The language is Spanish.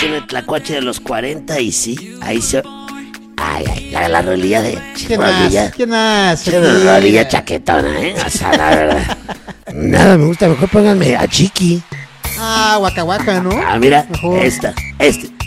tiene tlacuache de los 40 y sí, ahí se... Ay, la rodilla de... ¿Quién más? Tiene una rodilla chaquetona, O sea, la verdad. Nada, me gusta, mejor pónganme a Chiqui. Waka Waka, ¿no? Mira, mejor. este.